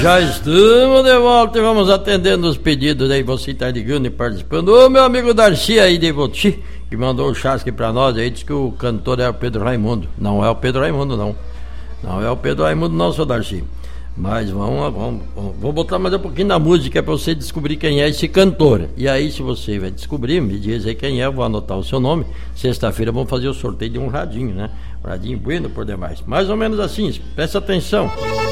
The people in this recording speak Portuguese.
Já estamos de volta e vamos atendendo os pedidos aí. Você está ligando e participando. Ô, meu amigo Darcy aí de Voti, que mandou o chasque pra nós aí, disse que o cantor é o Pedro Raimundo. Não é o Pedro Raimundo, não. Não é o Pedro Raimundo, não, seu Darcy. Mas vou botar mais um pouquinho na música pra você descobrir quem é esse cantor. E aí, se você vai descobrir, me diz aí quem é, eu vou anotar o seu nome. Sexta-feira vamos fazer o sorteio de um radinho, né? Um radinho bueno por demais. Mais ou menos assim, presta atenção.